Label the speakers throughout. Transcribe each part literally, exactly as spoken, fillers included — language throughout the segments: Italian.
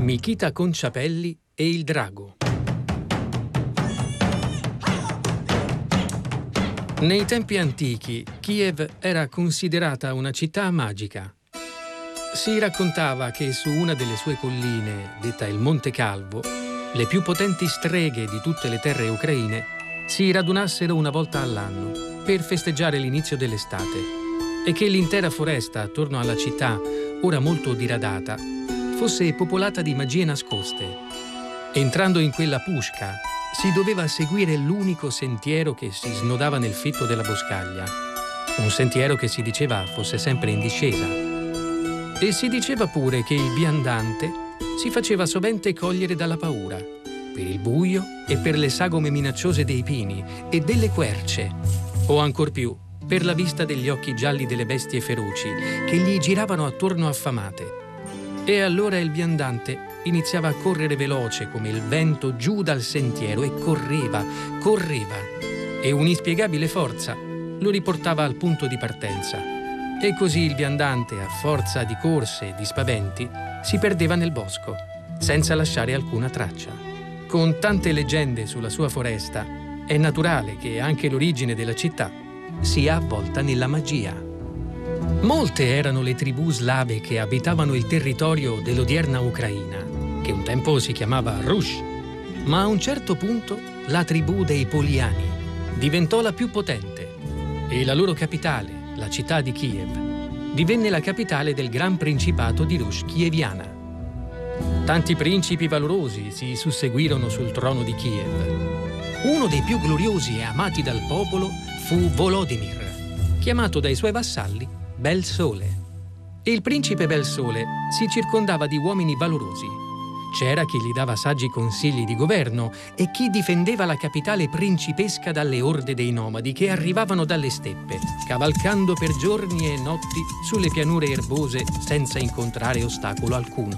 Speaker 1: Michita Conciapelli e il drago. Nei tempi antichi, Kiev era considerata una città magica. Si raccontava che su una delle sue colline, detta il Monte Calvo, le più potenti streghe di tutte le terre ucraine si radunassero una volta all'anno per festeggiare l'inizio dell'estate e che l'intera foresta attorno alla città, ora molto diradata, fosse popolata di magie nascoste. Entrando in quella puška, si doveva seguire l'unico sentiero che si snodava nel fitto della boscaglia, un sentiero che si diceva fosse sempre in discesa. E si diceva pure che il viandante si faceva sovente cogliere dalla paura, per il buio e per le sagome minacciose dei pini e delle querce, o ancor più per la vista degli occhi gialli delle bestie feroci che gli giravano attorno affamate. E allora il viandante iniziava a correre veloce come il vento giù dal sentiero e correva, correva, e un'inspiegabile forza lo riportava al punto di partenza. E così il viandante, a forza di corse e di spaventi, si perdeva nel bosco, senza lasciare alcuna traccia. Con tante leggende sulla sua foresta, è naturale che anche l'origine della città sia avvolta nella magia. Molte erano le tribù slave che abitavano il territorio dell'odierna Ucraina, che un tempo si chiamava Rush, ma a un certo punto la tribù dei Poliani diventò la più potente e la loro capitale, la città di Kiev, divenne la capitale del Gran Principato di Rush Kieviana. Tanti principi valorosi si susseguirono sul trono di Kiev. Uno dei più gloriosi e amati dal popolo fu Volodymyr, chiamato dai suoi vassalli Bel Sole. Il principe Bel Sole si circondava di uomini valorosi. C'era chi gli dava saggi consigli di governo e chi difendeva la capitale principesca dalle orde dei nomadi che arrivavano dalle steppe, cavalcando per giorni e notti sulle pianure erbose senza incontrare ostacolo alcuno.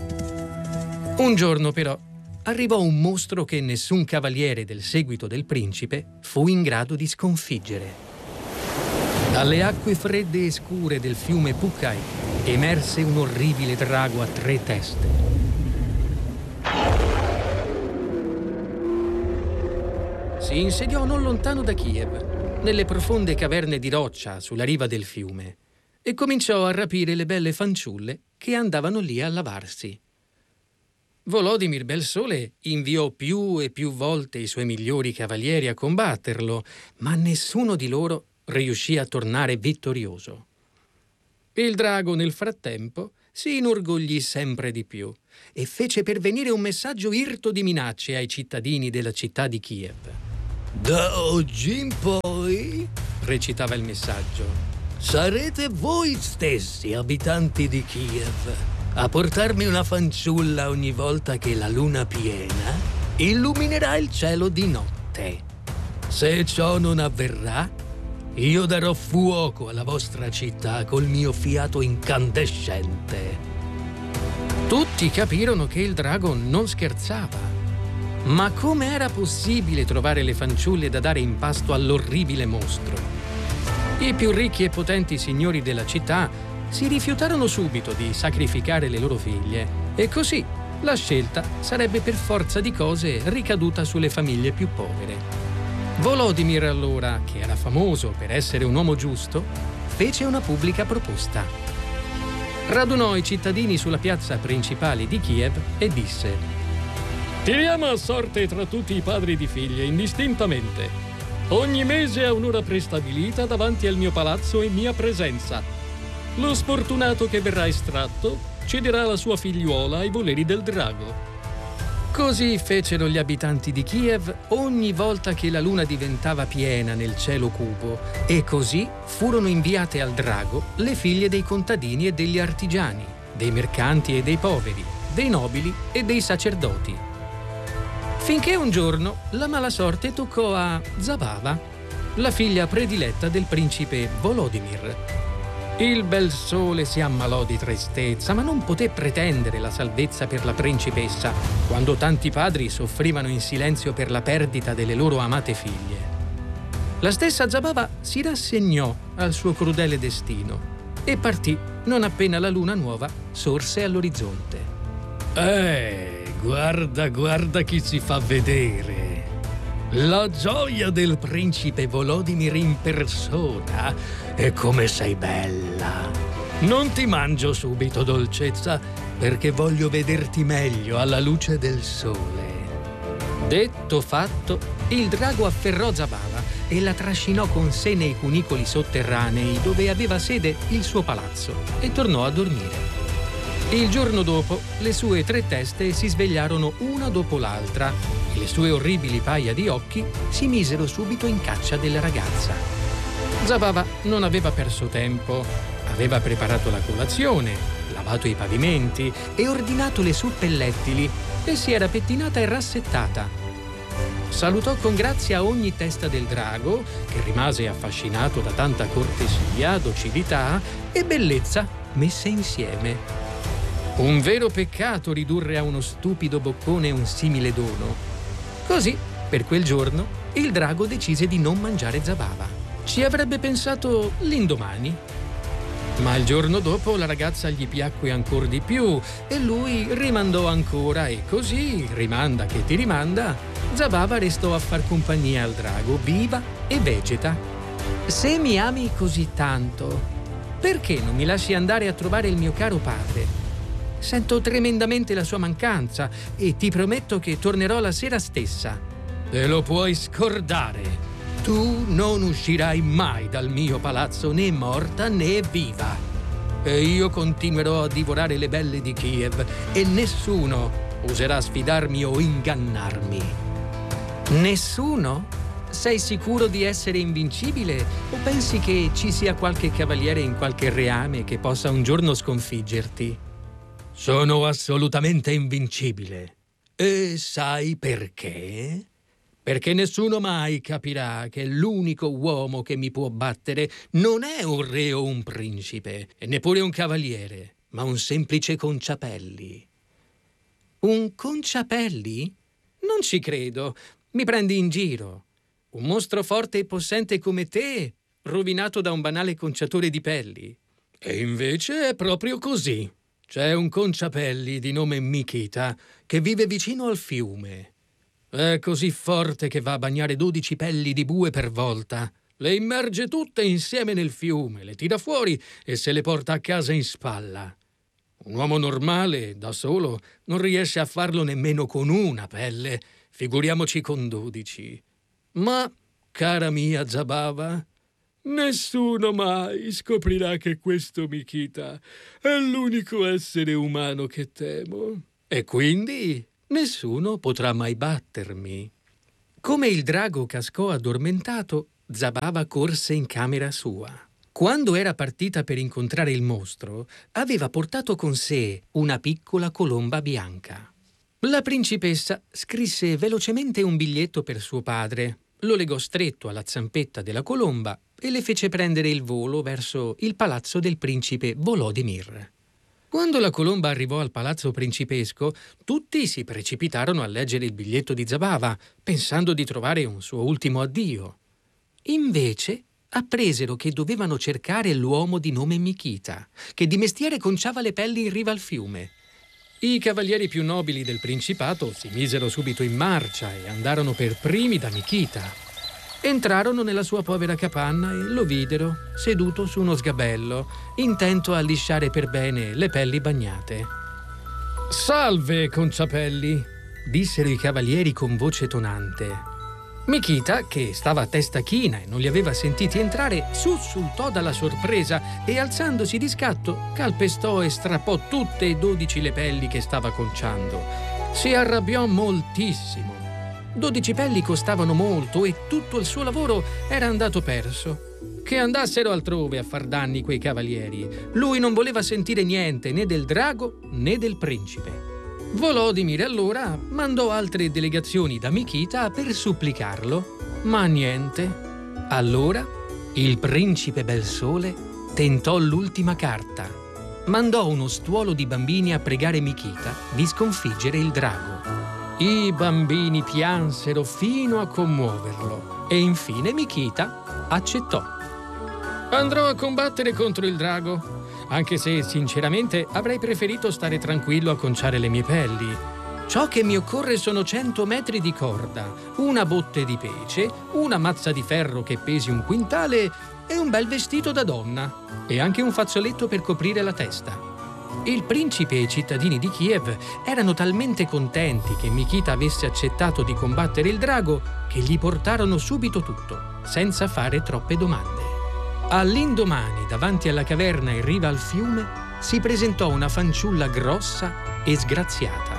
Speaker 1: Un giorno, però, arrivò un mostro che nessun cavaliere del seguito del principe fu in grado di sconfiggere. Dalle acque fredde e scure del fiume Pukai emerse un orribile drago a tre teste. Si insediò non lontano da Kiev, nelle profonde caverne di roccia sulla riva del fiume, e cominciò a rapire le belle fanciulle che andavano lì a lavarsi. Volodymyr Belsole inviò più e più volte i suoi migliori cavalieri a combatterlo, ma nessuno di loro riuscì a tornare vittorioso. Il drago, nel frattempo, si inorgoglì sempre di più e fece pervenire un messaggio irto di minacce ai cittadini della città di Kiev.
Speaker 2: Da oggi in poi,
Speaker 1: recitava il messaggio,
Speaker 2: sarete voi stessi, abitanti di Kiev, a portarmi una fanciulla ogni volta che la luna piena illuminerà il cielo di notte. Se ciò non avverrà, io darò fuoco alla vostra città col mio fiato incandescente.
Speaker 1: Tutti capirono che il drago non scherzava. Ma come era possibile trovare le fanciulle da dare in pasto all'orribile mostro? I più ricchi e potenti signori della città si rifiutarono subito di sacrificare le loro figlie e così la scelta sarebbe per forza di cose ricaduta sulle famiglie più povere. Volodymyr allora, che era famoso per essere un uomo giusto, fece una pubblica proposta. Radunò i cittadini sulla piazza principale di Kiev e disse: «Tiriamo a sorte tra tutti i padri di figlie indistintamente. Ogni mese a un'ora prestabilita davanti al mio palazzo in mia presenza. Lo sfortunato che verrà estratto cederà la sua figliuola ai voleri del drago». Così fecero gli abitanti di Kiev ogni volta che la luna diventava piena nel cielo cupo, e così furono inviate al drago le figlie dei contadini e degli artigiani, dei mercanti e dei poveri, dei nobili e dei sacerdoti. Finché un giorno la mala sorte toccò a Zabava, la figlia prediletta del principe Volodymyr. Il Bel Sole si ammalò di tristezza, ma non poté pretendere la salvezza per la principessa, quando tanti padri soffrivano in silenzio per la perdita delle loro amate figlie. La stessa Zabava si rassegnò al suo crudele destino e partì non appena la luna nuova sorse all'orizzonte.
Speaker 2: Eh, guarda, guarda chi si fa vedere. La gioia del principe Volodymyr in persona. E come sei bella. Non ti mangio subito, dolcezza, perché voglio vederti meglio alla luce del sole.
Speaker 1: Detto fatto, il drago afferrò Zabava e la trascinò con sé nei cunicoli sotterranei dove aveva sede il suo palazzo e tornò a dormire. Il giorno dopo, le sue tre teste si svegliarono una dopo l'altra e le sue orribili paia di occhi si misero subito in caccia della ragazza. Zabava non aveva perso tempo. Aveva preparato la colazione, lavato i pavimenti e ordinato le suppellettili e si era pettinata e rassettata. Salutò con grazia ogni testa del drago, che rimase affascinato da tanta cortesia, docilità e bellezza messe insieme. Un vero peccato ridurre a uno stupido boccone un simile dono. Così, per quel giorno, il drago decise di non mangiare Zabava. Ci avrebbe pensato l'indomani. Ma il giorno dopo la ragazza gli piacque ancor di più e lui rimandò ancora e così, rimanda che ti rimanda, Zabava restò a far compagnia al drago, viva e vegeta. Se mi ami così tanto, perché non mi lasci andare a trovare il mio caro padre? Sento tremendamente la sua mancanza e ti prometto che tornerò la sera stessa.
Speaker 2: Te lo puoi scordare. Tu non uscirai mai dal mio palazzo né morta né viva. E io continuerò a divorare le belle di Kiev e nessuno oserà sfidarmi o ingannarmi.
Speaker 1: Nessuno? Sei sicuro di essere invincibile o pensi che ci sia qualche cavaliere in qualche reame che possa un giorno sconfiggerti?
Speaker 2: Sono assolutamente invincibile. E sai perché? Perché nessuno mai capirà che l'unico uomo che mi può battere non è un re o un principe, e neppure un cavaliere, ma un semplice Conciapelli.
Speaker 1: Un Conciapelli? Non ci credo. Mi prendi in giro. Un mostro forte e possente come te, rovinato da un banale conciatore di pelli.
Speaker 2: E invece è proprio così. C'è un Conciapelli di nome Mikita che vive vicino al fiume. È così forte che va a bagnare dodici pelli di bue per volta. Le immerge tutte insieme nel fiume, le tira fuori e se le porta a casa in spalla. Un uomo normale, da solo, non riesce a farlo nemmeno con una pelle, figuriamoci con dodici. Ma, cara mia Zabava, nessuno mai scoprirà che questo Mikita è l'unico essere umano che temo. E quindi nessuno potrà mai battermi.
Speaker 1: Come il drago cascò addormentato, Zabava corse in camera sua. Quando era partita per incontrare il mostro, aveva portato con sé una piccola colomba bianca. La principessa scrisse velocemente un biglietto per suo padre, lo legò stretto alla zampetta della colomba e le fece prendere il volo verso il palazzo del principe Volodymyr. Quando la colomba arrivò al palazzo principesco, tutti si precipitarono a leggere il biglietto di Zabava, pensando di trovare un suo ultimo addio. Invece appresero che dovevano cercare l'uomo di nome Mikita, che di mestiere conciava le pelli in riva al fiume. I cavalieri più nobili del principato si misero subito in marcia e andarono per primi da Mikita. Entrarono nella sua povera capanna e lo videro seduto su uno sgabello, intento a lisciare per bene le pelli bagnate. «Salve, Conciapelli!» dissero i cavalieri con voce tonante. Mikita, che stava a testa china e non li aveva sentiti entrare, sussultò dalla sorpresa e, alzandosi di scatto, calpestò e strappò tutte e dodici le pelli che stava conciando. Si arrabbiò moltissimo. Dodici pelli costavano molto e tutto il suo lavoro era andato perso. Che andassero altrove a far danni quei cavalieri. Lui non voleva sentire niente né del drago né del principe. Volodymyr allora mandò altre delegazioni da Mikita per supplicarlo, ma niente. Allora il principe Belsole tentò l'ultima carta. Mandò uno stuolo di bambini a pregare Mikita di sconfiggere il drago. I bambini piansero fino a commuoverlo e infine Mikita accettò. Andrò a combattere contro il drago anche se sinceramente avrei preferito stare tranquillo a conciare le mie pelli. Ciò che mi occorre sono cento metri di corda, una botte di pece, una mazza di ferro che pesi un quintale e un bel vestito da donna, e anche un fazzoletto per coprire la testa. Il principe e i cittadini di Kiev erano talmente contenti che Mikita avesse accettato di combattere il drago che gli portarono subito tutto, senza fare troppe domande. All'indomani, davanti alla caverna in riva al fiume, si presentò una fanciulla grossa e sgraziata.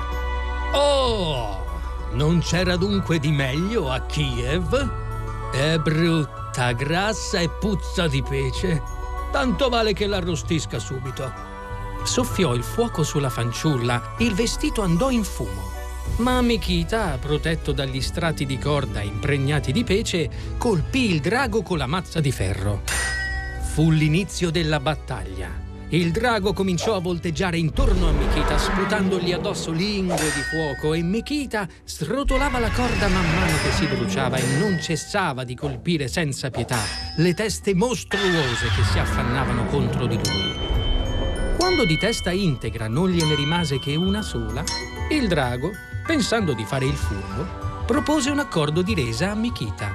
Speaker 2: Oh, non c'era dunque di meglio a Kiev? È brutta, grassa e puzza di pece. Tanto vale che l'arrostisca subito.
Speaker 1: Soffiò il fuoco sulla fanciulla e il vestito andò in fumo. Ma Mikita, protetto dagli strati di corda impregnati di pece, colpì il drago con la mazza di ferro. Fu l'inizio della battaglia. Il drago cominciò a volteggiare intorno a Mikita, sputandogli addosso lingue di fuoco, e Mikita srotolava la corda man mano che si bruciava e non cessava di colpire senza pietà le teste mostruose che si affannavano contro di lui. Quando di testa integra non gliene rimase che una sola, il drago, pensando di fare il furbo, propose un accordo di resa a Mikita.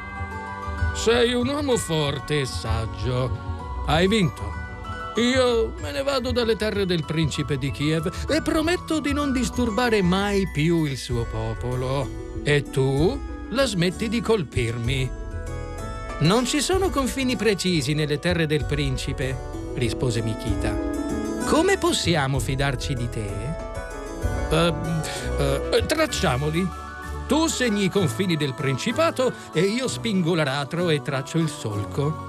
Speaker 2: Sei un uomo forte e saggio. Hai vinto. Io me ne vado dalle terre del principe di Kiev e prometto di non disturbare mai più il suo popolo. E tu la smetti di colpirmi.
Speaker 1: Non ci sono confini precisi nelle terre del principe, rispose Mikita. Come possiamo fidarci di te?
Speaker 2: Uh, uh, tracciamoli. Tu segni i confini del principato e io spingo l'aratro e traccio il solco.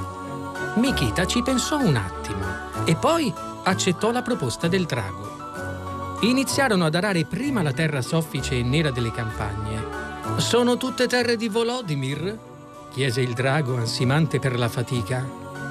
Speaker 1: Mikita ci pensò un attimo e poi accettò la proposta del drago. Iniziarono ad arare prima la terra soffice e nera delle campagne.
Speaker 2: Sono tutte terre di Volodymyr?
Speaker 1: Chiese il drago, ansimante per la fatica.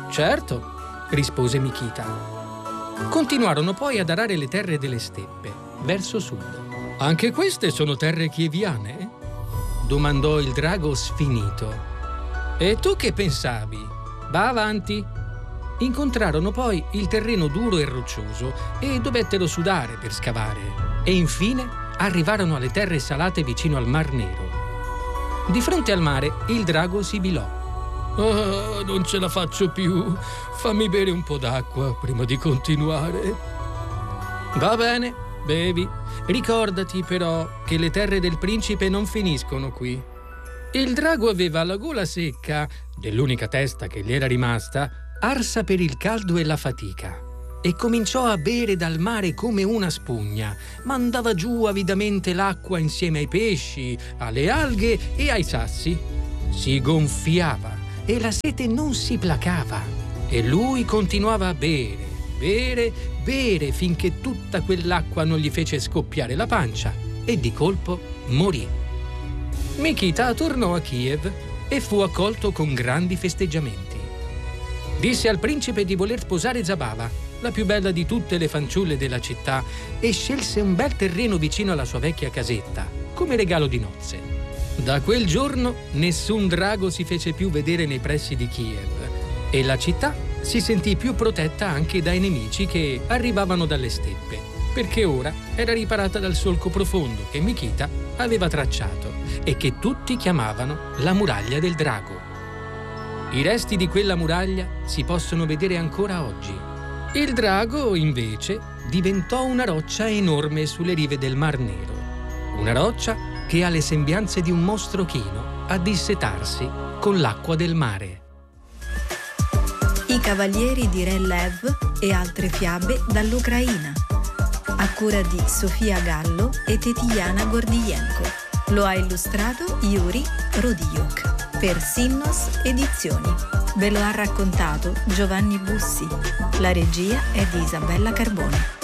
Speaker 1: Certo, rispose Mikita. Continuarono poi ad arare le terre delle steppe, verso sud.
Speaker 2: Anche queste sono terre chieviane?
Speaker 1: Domandò il drago sfinito.
Speaker 2: E tu che pensavi?
Speaker 1: Va avanti. Incontrarono poi il terreno duro e roccioso e dovettero sudare per scavare. E infine arrivarono alle terre salate vicino al Mar Nero. Di fronte al mare il drago sibilò.
Speaker 2: Oh, non ce la faccio più. Fammi bere un po' d'acqua prima di continuare.
Speaker 1: Va bene, bevi. Ricordati però che le terre del principe non finiscono qui. Il drago aveva la gola secca, dell'unica testa che gli era rimasta, arsa per il caldo e la fatica, e cominciò a bere dal mare come una spugna. Mandava giù avidamente l'acqua insieme ai pesci, alle alghe e ai sassi. Si gonfiava e la sete non si placava, e lui continuava a bere, bere, bere finché tutta quell'acqua non gli fece scoppiare la pancia e di colpo morì. Mikita tornò a Kiev e fu accolto con grandi festeggiamenti. Disse al principe di voler sposare Zabava, la più bella di tutte le fanciulle della città, e scelse un bel terreno vicino alla sua vecchia casetta, come regalo di nozze. Da quel giorno nessun drago si fece più vedere nei pressi di Kiev e la città si sentì più protetta anche dai nemici che arrivavano dalle steppe, perché ora era riparata dal solco profondo che Mikita aveva tracciato e che tutti chiamavano la muraglia del drago. I resti di quella muraglia si possono vedere ancora oggi. Il drago, invece, diventò una roccia enorme sulle rive del Mar Nero. Una roccia che ha le sembianze di un mostro chino a dissetarsi con l'acqua del mare.
Speaker 3: I Cavalieri di Re Lev e altre fiabe dall'Ucraina, a cura di Sofia Gallo e Tetiana Gordienko. Lo ha illustrato Yuri Rodiuk per Sinnos Edizioni. Ve lo ha raccontato Giovanni Bussi. La regia è di Isabella Carbone.